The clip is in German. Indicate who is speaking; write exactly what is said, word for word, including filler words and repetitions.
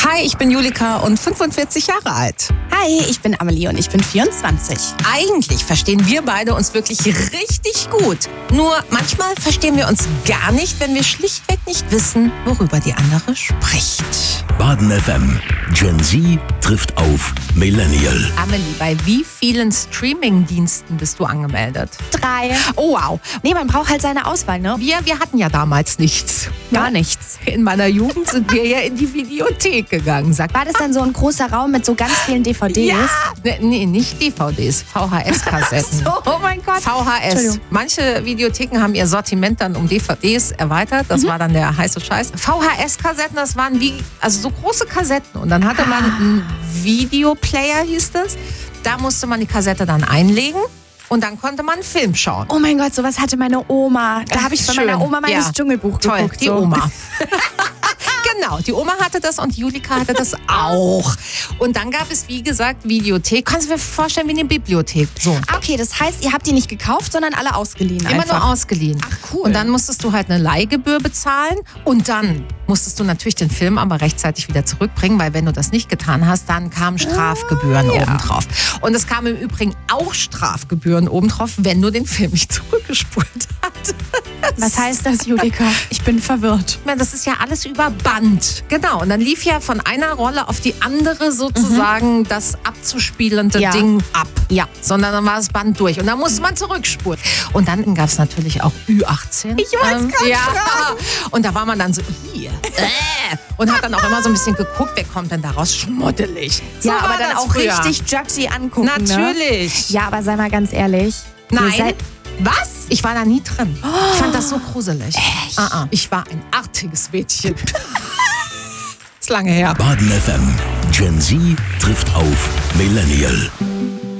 Speaker 1: Hi, ich bin Julika und fünfundvierzig Jahre alt.
Speaker 2: Hi, ich bin Amelie und ich bin vierundzwanzig.
Speaker 1: Eigentlich verstehen wir beide uns wirklich richtig gut. Nur manchmal verstehen wir uns gar nicht, wenn wir schlichtweg nicht wissen, worüber die andere spricht.
Speaker 3: Baden F M. Gen Z trifft auf Millennial.
Speaker 1: Amelie, bei wie vielen Streaming-Diensten bist du angemeldet?
Speaker 2: Drei.
Speaker 1: Oh, wow.
Speaker 2: Nee, man braucht halt seine Auswahl, ne?
Speaker 1: Wir, wir hatten ja damals nichts.
Speaker 2: Gar nichts.
Speaker 1: In meiner Jugend sind wir ja in die Videothek gegangen. Sag,
Speaker 2: War das dann so ein großer Raum mit so ganz vielen D V Ds?
Speaker 1: ja! Nee, nee, nicht D V Ds, V H S-Kassetten.
Speaker 2: So, oh mein Gott.
Speaker 1: V H S. Manche Videotheken haben ihr Sortiment dann um D V Ds erweitert. Das mhm. war dann der heiße Scheiß. V H S-Kassetten, das waren wie, also so große Kassetten. Und dann hatte man einen Videoplayer, hieß das. Da musste man die Kassette dann einlegen. Und dann konnte man einen Film schauen.
Speaker 2: Oh mein Gott, sowas hatte meine Oma. Da habe ich bei
Speaker 1: Schön.
Speaker 2: meiner Oma mal
Speaker 1: Ja.
Speaker 2: das Dschungelbuch
Speaker 1: Toll,
Speaker 2: geguckt.
Speaker 1: die
Speaker 2: so.
Speaker 1: Oma. Genau, die Oma hatte das und Julika hatte das auch. Und dann gab es, wie gesagt, Videothek. Kannst du dir vorstellen, wie eine Bibliothek. So.
Speaker 2: Okay, das heißt, ihr habt die nicht gekauft, sondern alle ausgeliehen
Speaker 1: Immer
Speaker 2: einfach.
Speaker 1: nur ausgeliehen.
Speaker 2: Ach, cool.
Speaker 1: Und dann musstest du halt eine Leihgebühr bezahlen und dann musstest du natürlich den Film aber rechtzeitig wieder zurückbringen, weil wenn du das nicht getan hast, dann kamen Strafgebühren
Speaker 2: Ah, ja.
Speaker 1: obendrauf. Und es kamen im Übrigen auch Strafgebühren obendrauf, wenn du den Film nicht zurückgespult hast.
Speaker 2: Was heißt das, Julika? Ich bin verwirrt.
Speaker 1: Ich meine, das ist ja alles über Band. Genau, und dann lief ja von einer Rolle auf die andere sozusagen mhm. das abzuspielende
Speaker 2: Ja.
Speaker 1: Ding ab.
Speaker 2: Ja.
Speaker 1: Sondern dann war das Band durch und dann musste man zurückspulen. Und dann gab es natürlich auch Ü achtzehn.
Speaker 2: Ich wollte es gerade
Speaker 1: ja.
Speaker 2: fragen.
Speaker 1: Und da war man dann so, hier. Äh. Und hat dann auch immer so ein bisschen geguckt, wer kommt denn daraus schmuddelig. So
Speaker 2: Ja,
Speaker 1: war
Speaker 2: aber dann
Speaker 1: das
Speaker 2: auch
Speaker 1: früher.
Speaker 2: richtig judgy angucken.
Speaker 1: Natürlich.
Speaker 2: Ne? Ja, aber sei mal ganz ehrlich. Ihr
Speaker 1: Nein.
Speaker 2: seid-
Speaker 1: Was? Ich war da nie drin. Ich fand das so gruselig.
Speaker 2: Echt?
Speaker 1: Ah, ah. Ich war ein artiges Mädchen. Ist lange her.
Speaker 3: Baden F M. Gen Z trifft auf Millennial.